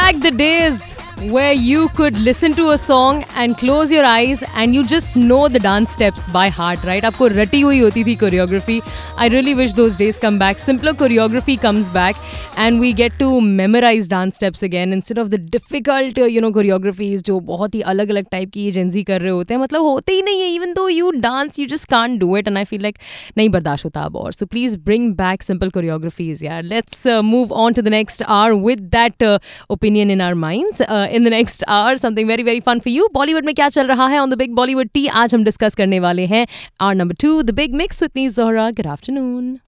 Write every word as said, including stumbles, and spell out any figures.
back the days where you could listen to a song and close your eyes and you just know the dance steps by heart, right? आपको रटी हुई होती थी choreography. I really wish those days come back. Simpler choreography comes back and we get to memorize dance steps again instead of the difficult, you know, choreographies जो बहुत ही अलग अलग type की Gen Z कर रहे होते हैं. मतलब होते ही नहीं है. Even though you dance, you just can't do it. And I feel like नहीं बर्दाश्त होता अब और. So please bring back simple choreographies, यार. Let's uh, move on to the next hour with that uh, opinion in our minds. Uh, in the next hour, something very very fun for you. Bollywood में क्या चल रहा है on the big Bollywood tea? आज हम discuss करने वाले हैं hour number two, the big mix with me Zohra. Good afternoon.